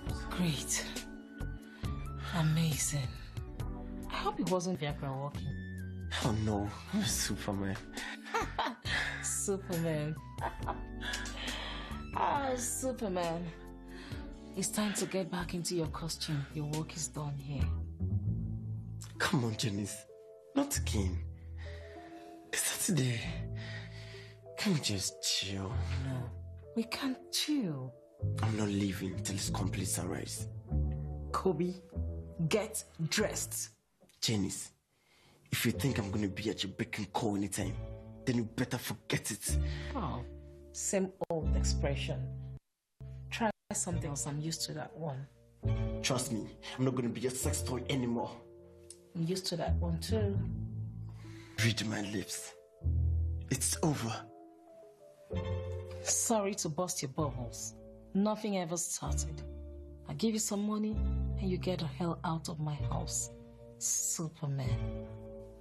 Great. Amazing. I hope it wasn't Viagra walking. Oh no, I'm Superman. Superman. Superman. It's time to get back into your costume. Your work is done here. Come on, Janice. Not again. It's Saturday. Can we just chill? No, we can't chill. I'm not leaving till it's complete sunrise. Kobe, get dressed. Janice, if you think I'm gonna be at your beck and call anytime, then you better forget it. Oh, same old expression. Try something else. I'm used to that one. Trust me, I'm not gonna be your sex toy anymore. I'm used to that one too. Read my lips. It's over. Sorry to bust your bubbles. Nothing ever started. I give you some money and you get the hell out of my house. Superman.